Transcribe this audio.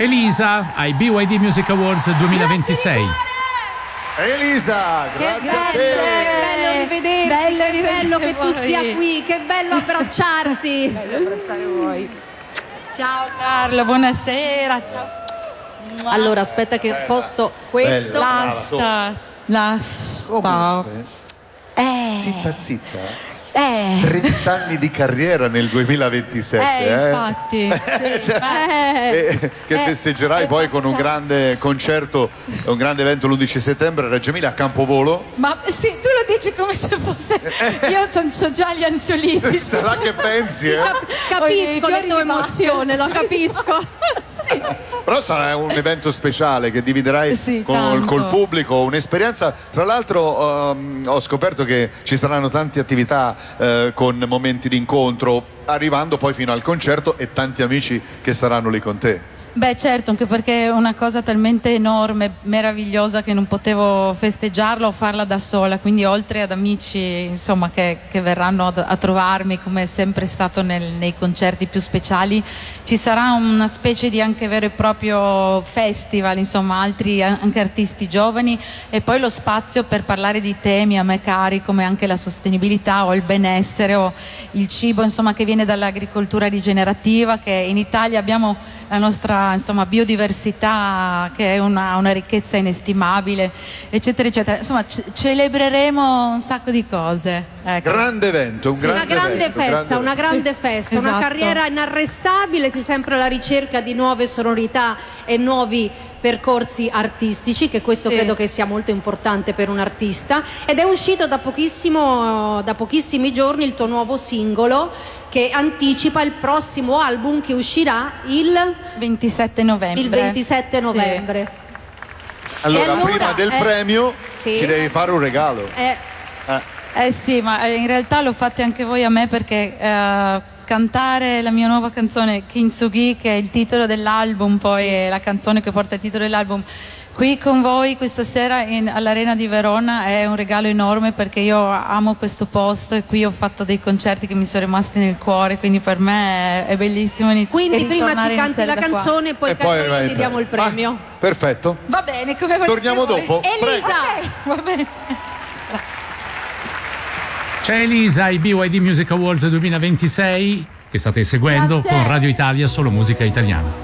Elisa ai BYD Music Awards 2026. Elisa, grazie a te. Che bello rivederti, che bello che tu sia qui, che bello abbracciarti. Bello abbracciare voi. Ciao Carlo, buonasera. Ciao. Allora aspetta che posto questo. L'asta. Zitta zitta. 30 anni di carriera nel 2027, infatti, che festeggerai poi con un grande concerto, un grande evento l'11 settembre a Reggio Emilia a Campovolo. Ma sì, tu lo dici come se fosse. Io so già gli ansiolitici. Sarà che pensi, Capisco la tua emozione, lo capisco. Sì. Però sarà un evento speciale che dividerai col pubblico, un'esperienza. Tra l'altro ho scoperto che ci saranno tante attività con momenti di incontro, arrivando poi fino al concerto, e tanti amici che saranno lì con te. Beh certo, anche perché è una cosa talmente enorme, meravigliosa, che non potevo festeggiarla o farla da sola, quindi oltre ad amici insomma che verranno a trovarmi, come è sempre stato nei concerti più speciali, ci sarà una specie di anche vero e proprio festival, insomma altri anche artisti giovani, e poi lo spazio per parlare di temi a me cari come anche la sostenibilità o il benessere o il cibo, insomma, che viene dall'agricoltura rigenerativa, che in Italia abbiamo la nostra insomma biodiversità, che è una ricchezza inestimabile, eccetera eccetera. Insomma celebreremo un sacco di cose, ecco. Grande evento, una grande festa, Esatto. Una carriera inarrestabile, sei sempre alla ricerca di nuove sonorità e nuovi percorsi artistici, che questo credo che sia molto importante per un artista, ed è uscito da pochissimi giorni il tuo nuovo singolo che anticipa il prossimo album che uscirà il 27 novembre. Il 27 novembre. Allora prima del premio ci devi fare un regalo. Sì, ma in realtà lo fate anche voi a me, perché cantare la mia nuova canzone Kintsugi, che è il titolo dell'album, poi è la canzone che porta il titolo dell'album, qui con voi questa sera all'Arena di Verona, è un regalo enorme, perché io amo questo posto e qui ho fatto dei concerti che mi sono rimasti nel cuore, quindi per me è bellissimo. Quindi prima ci canti la canzone e poi ti diamo il premio. Perfetto. Va bene, come volete. Torniamo dopo. Elisa. Okay, va bene. C'è Elisa ai BYD Music Awards 2026 che state seguendo con Radio Italia, solo musica italiana.